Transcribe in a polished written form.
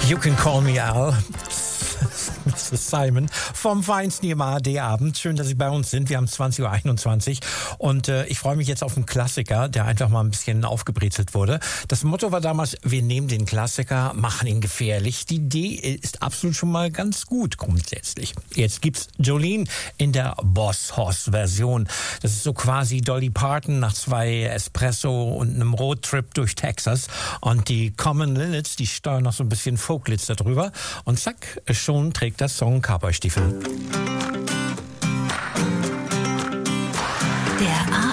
You Can Call Me Al. Mr. Simon vom Feinsten hier im ARD-Abend. Schön, dass Sie bei uns sind. Wir haben 20.21 Uhr und ich freue mich jetzt auf einen Klassiker, der einfach mal ein bisschen aufgebrezelt wurde. Das Motto war damals, wir nehmen den Klassiker, machen ihn gefährlich. Die Idee ist absolut schon mal ganz gut grundsätzlich. Jetzt gibt's Jolene in der Boss Hoss-Version. Das ist so quasi Dolly Parton nach 2 Espresso und einem Roadtrip durch Texas. Und die Common Linnets, die steuern noch so ein bisschen Folklitz da drüber. Und zack, schon trägt das Song Cowboy-Stiefel. Der